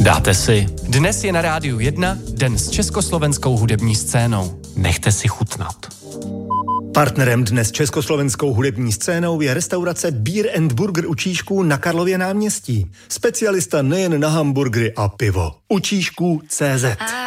Dáte si. Dnes je na Rádiu 1 den s československou hudební scénou. Nechte si chutnat. Partnerem dnes československou hudební scénou je restaurace Beer and Burger u Číšků na Karlově náměstí. Specialista nejen na hamburgery a pivo. U Číšků CZ.